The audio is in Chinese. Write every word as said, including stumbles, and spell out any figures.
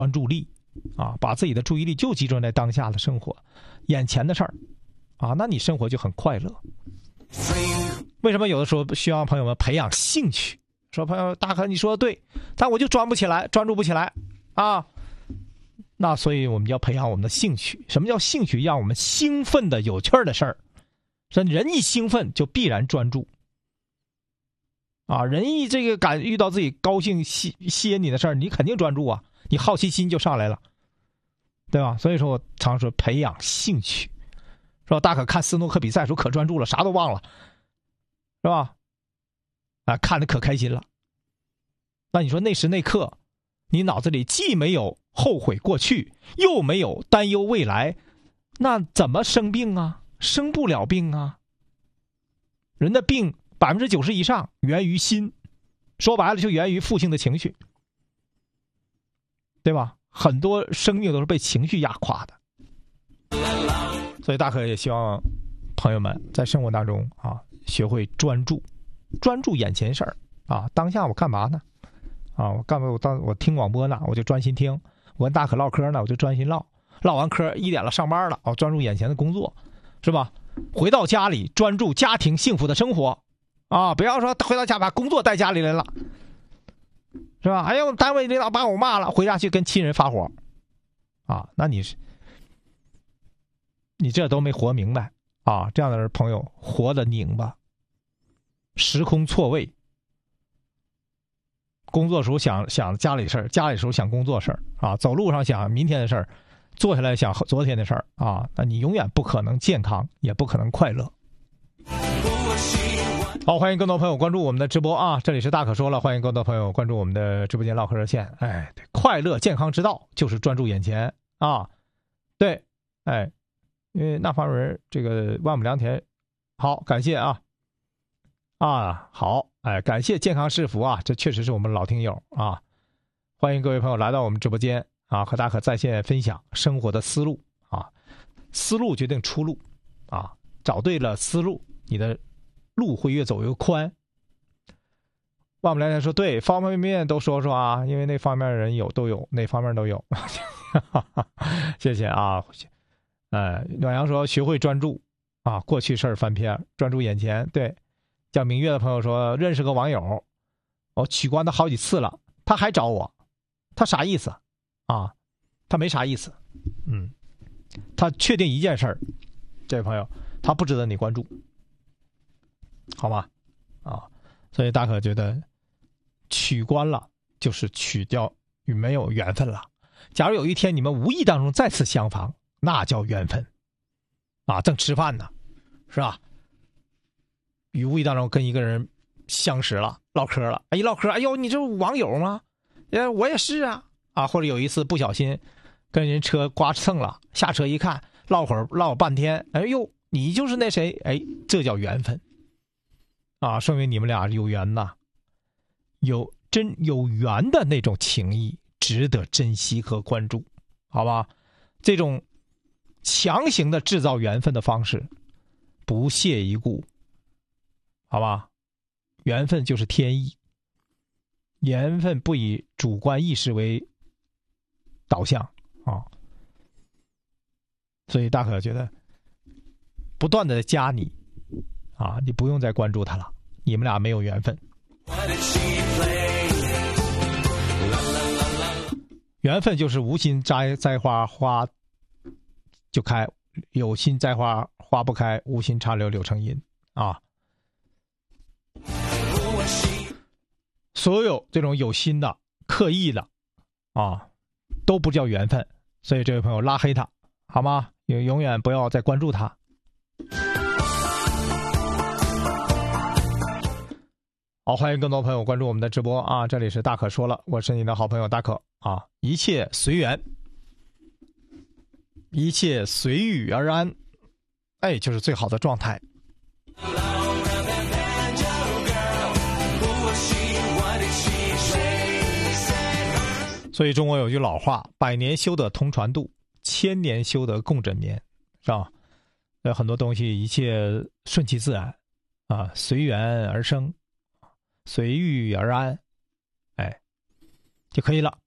专注力啊，把自己的注意力就集中在当下的生活，眼前的事儿啊，那你生活就很快乐。为什么有的时候需要朋友们培养兴趣？说朋友大哥你说的对，但我就专不起来，专注不起来啊。那所以我们要培养我们的兴趣。什么叫兴趣？让我们兴奋的有趣的事儿。说人一兴奋就必然专注啊，人一这个感遇到自己高兴吸吸引你的事儿，你肯定专注啊，你好奇心就上来了，对吧？所以说我常说培养兴趣。说大可看斯诺克比赛时候可专注了，啥都忘了，是吧？啊，看得可开心了。那你说那时那刻，你脑子里既没有后悔过去，又没有担忧未来，那怎么生病啊？生不了病啊！人的病百分之九十以上源于心，说白了就源于负性的情绪，对吧？很多生命都是被情绪压垮的。所以大可也希望朋友们在生活当中啊，学会专注，专注眼前事儿啊。当下我干嘛呢？啊，我干嘛？我当我听广播呢，我就专心听；我跟大可唠嗑呢，我就专心唠。唠完嗑一点了，上班了，我专注眼前的工作，是吧？回到家里，专注家庭幸福的生活啊！不要说回到家把工作带家里来了，是吧？哎呦，单位领导把我骂了，回家去跟亲人发火啊！那你是你这都没活明白啊！这样的朋友活得拧巴，时空错位。工作时候想想家里事儿，家里时候想工作事儿啊，走路上想明天的事儿，坐下来想昨天的事儿啊，那你永远不可能健康，也不可能快乐。好，欢迎更多朋友关注我们的直播啊！这里是大可说了，欢迎更多朋友关注我们的直播间唠嗑热线。哎，对，快乐健康之道就是专注眼前啊！对，哎，因为那方人这个万亩良田，好，感谢啊啊，好，哎，感谢健康是福啊！这确实是我们老听友啊！欢迎各位朋友来到我们直播间啊，和大可在线分享生活的思路啊，思路决定出路啊，找对了思路，你的路会越走越宽。万不来人说对，方方面面都说说啊，因为那方面的人有都有，哪方面都有。谢谢啊，呃，暖阳说学会专注啊，过去事儿翻篇，专注眼前。对，叫明月的朋友说认识个网友，我取关他好几次了，他还找我，他啥意思啊？他没啥意思，嗯，他确定一件事儿，这位朋友，他不值得你关注。好吗？啊，所以大可觉得取关了就是取掉与没有缘分了。假如有一天你们无意当中再次相逢，那叫缘分啊！正吃饭呢，是吧？与无意当中跟一个人相识了，唠嗑了，哎，一唠嗑，哎呦，你这网友吗？哎，我也是啊，啊，或者有一次不小心跟人车刮蹭了，下车一看，唠会儿唠半天，哎呦，你就是那谁？哎，这叫缘分。啊，说明你们俩有缘呐，有真有缘的那种情谊，值得珍惜和关注，好吧？这种强行的制造缘分的方式，不屑一顾，好吧？缘分就是天意，缘分不以主观意识为导向啊，所以大可觉得不断的加你。啊，你不用再关注他了，你们俩没有缘分。缘分就是无心摘栽花花就开，有心栽花花不开，无心插柳柳成荫啊。所有这种有心的、刻意的啊，都不叫缘分。所以这位朋友拉黑他，好吗？永永远不要再关注他。好，欢迎更多朋友关注我们的直播啊！这里是大可说了，我是你的好朋友大可啊！一切随缘，一切随遇而安，哎，就是最好的状态。所以中国有句老话：百年修得同船渡，千年修得共枕眠，是吧？有很多东西一切顺其自然啊，随缘而生。随遇而安，哎，就可以了。